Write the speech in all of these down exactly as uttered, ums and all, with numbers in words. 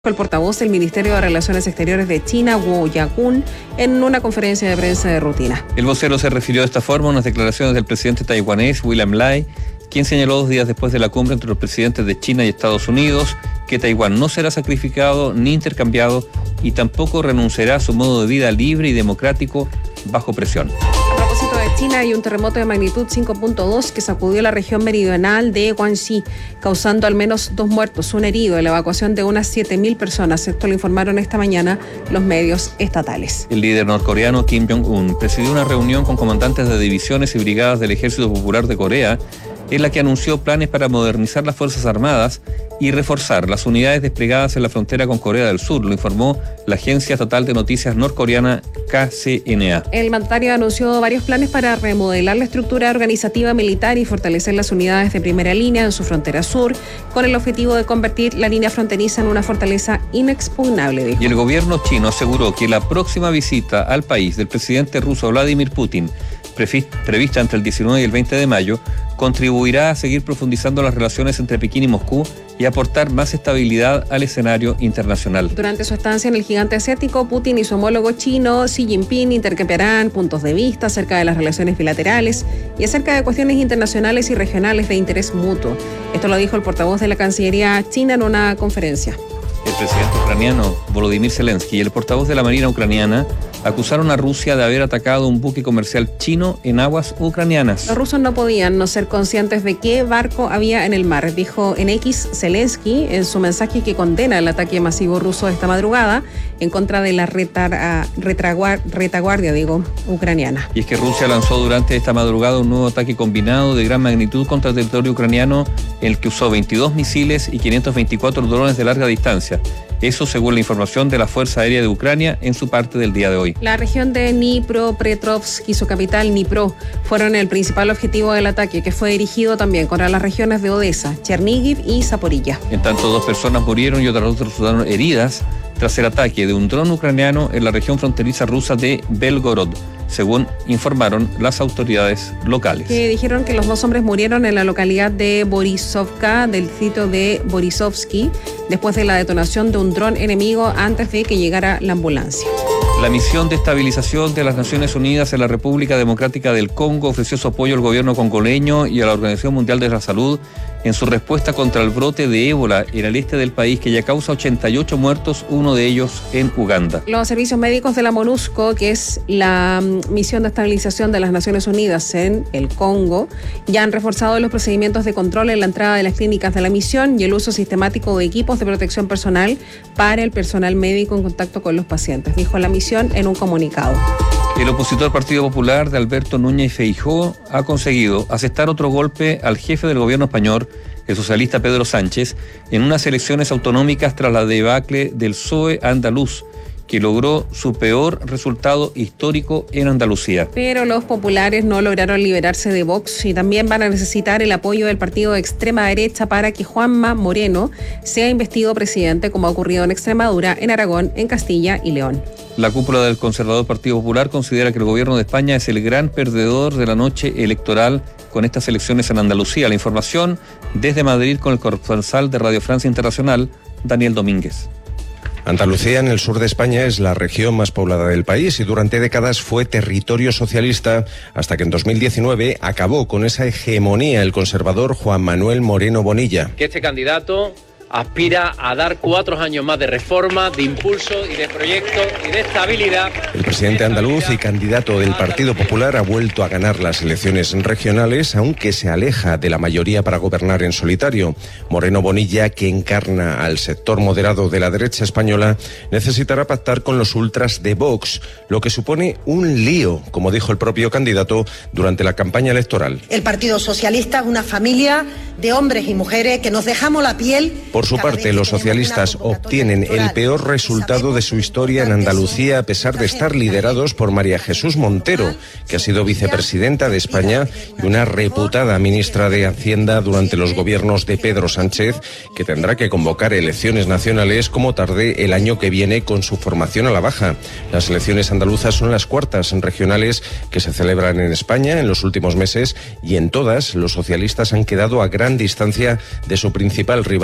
El portavoz del Ministerio de Relaciones Exteriores de China, Wu Yakun, en una conferencia de prensa de rutina. El vocero se refirió de esta forma a unas declaraciones del presidente taiwanés, William Lai, quien señaló dos días después de la cumbre entre los presidentes de China y Estados Unidos que Taiwán no será sacrificado ni intercambiado y tampoco renunciará a su modo de vida libre y democrático bajo presión. A propósito de China, hay un terremoto de magnitud cinco punto dos que sacudió la región meridional de Guangxi, causando al menos dos muertos, un herido y la evacuación de unas siete mil personas. Esto lo informaron esta mañana los medios estatales. El líder norcoreano Kim Jong-un presidió una reunión con comandantes de divisiones y brigadas del Ejército Popular de Corea, en la que anunció planes para modernizar las Fuerzas Armadas y reforzar las unidades desplegadas en la frontera con Corea del Sur, lo informó la agencia estatal de noticias norcoreana K C N A. El mandatario anunció varios planes para remodelar la estructura organizativa militar y fortalecer las unidades de primera línea en su frontera sur, con el objetivo de convertir la línea fronteriza en una fortaleza inexpugnable, dijo. Y el gobierno chino aseguró que la próxima visita al país del presidente ruso Vladimir Putin, prevista entre el diecinueve y el veinte de mayo, contribuirá a seguir profundizando las relaciones entre Pekín y Moscú y aportar más estabilidad al escenario internacional. Durante su estancia en el gigante asiático, Putin y su homólogo chino, Xi Jinping, intercambiarán puntos de vista acerca de las relaciones bilaterales y acerca de cuestiones internacionales y regionales de interés mutuo. Esto lo dijo el portavoz de la Cancillería china en una conferencia. El presidente ucraniano Volodymyr Zelensky y el portavoz de la Marina ucraniana acusaron a Rusia de haber atacado un buque comercial chino en aguas ucranianas. Los rusos no podían no ser conscientes de qué barco había en el mar, dijo en X Zelensky en su mensaje que condena el ataque masivo ruso esta madrugada en contra de la retar, retaguardia, retaguardia digo, ucraniana. Y es que Rusia lanzó durante esta madrugada un nuevo ataque combinado de gran magnitud contra el territorio ucraniano, en el que usó veintidós misiles y quinientos veinticuatro drones de larga distancia. Eso según la información de la Fuerza Aérea de Ucrania en su parte del día de hoy. La región de Dnipropetrovsk y su capital Dnipro fueron el principal objetivo del ataque, que fue dirigido también contra las regiones de Odessa, Chernihiv y Zaporilla. En tanto, dos personas murieron y otras dos resultaron heridas tras el ataque de un dron ucraniano en la región fronteriza rusa de Belgorod, según informaron las autoridades locales. Que dijeron que los dos hombres murieron en la localidad de Borisovka, del sitio de Borisovsky, después de la detonación de un dron enemigo antes de que llegara la ambulancia. La misión de estabilización de las Naciones Unidas en la República Democrática del Congo ofreció su apoyo al gobierno congoleño y a la Organización Mundial de la Salud en su respuesta contra el brote de ébola en el este del país, que ya causa ochenta y ocho muertos, uno de ellos en Uganda. Los servicios médicos de la MONUSCO, que es la misión de estabilización de las Naciones Unidas en el Congo, ya han reforzado los procedimientos de control en la entrada de las clínicas de la misión y el uso sistemático de equipos de protección personal para el personal médico en contacto con los pacientes, dijo la misión en un comunicado. El opositor Partido Popular de Alberto Núñez Feijóo ha conseguido asestar otro golpe al jefe del gobierno español, el socialista Pedro Sánchez, en unas elecciones autonómicas tras la debacle del P S O E andaluz, que logró su peor resultado histórico en Andalucía. Pero los populares no lograron liberarse de Vox y también van a necesitar el apoyo del partido de extrema derecha para que Juanma Moreno sea investido presidente, como ha ocurrido en Extremadura, en Aragón, en Castilla y León. La cúpula del conservador Partido Popular considera que el gobierno de España es el gran perdedor de la noche electoral con estas elecciones en Andalucía. La información desde Madrid con el corresponsal de Radio Francia Internacional, Daniel Domínguez. Andalucía, en el sur de España, es la región más poblada del país y durante décadas fue territorio socialista, hasta que en dos mil diecinueve acabó con esa hegemonía el conservador Juan Manuel Moreno Bonilla. Que este candidato aspira a dar cuatro años más de reforma, de impulso y de proyecto y de estabilidad. El presidente andaluz y candidato del Partido Popular ha vuelto a ganar las elecciones regionales, aunque se aleja de la mayoría para gobernar en solitario. Moreno Bonilla, que encarna al sector moderado de la derecha española, necesitará pactar con los ultras de Vox, lo que supone un lío, como dijo el propio candidato durante la campaña electoral. El Partido Socialista es una familia de hombres y mujeres que nos dejamos la piel. Por su parte, los socialistas obtienen el peor resultado de su historia en Andalucía, a pesar de estar liderados por María Jesús Montero, que ha sido vicepresidenta de España y una reputada ministra de Hacienda durante los gobiernos de Pedro Sánchez, que tendrá que convocar elecciones nacionales como tarde el año que viene con su formación a la baja. Las elecciones andaluzas son las cuartas regionales que se celebran en España en los últimos meses y en todas los socialistas han quedado a gran distancia de su principal rival, el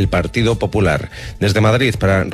el Partido Popular. Desde Madrid, para